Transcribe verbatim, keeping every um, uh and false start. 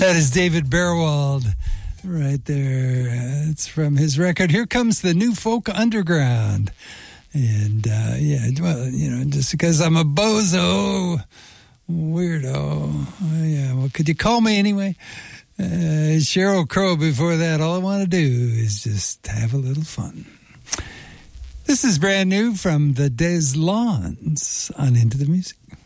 That is David Berwald right there. Uh, it's from his record, Here Comes the New Folk Underground. And, uh, yeah, well, you know, just because I'm a bozo, weirdo. Uh, yeah, well, could you call me anyway? Uh, Sheryl Crow before that. All I want to do is just have a little fun. This is brand new from the Des Lawns on Into the Music.